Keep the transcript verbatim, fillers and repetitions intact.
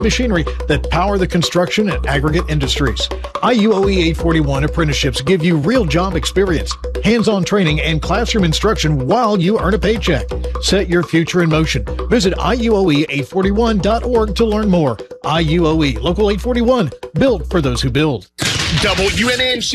machinery that power the construction and aggregate industries. I U O E eight forty-one apprenticeships give you real job experience, hands-on training, and classroom instruction while you earn a paycheck. Set your future in motion. Visit I U O E eight forty-one dot org to learn more. I U O E Local eight forty-one, built for those who build. W N N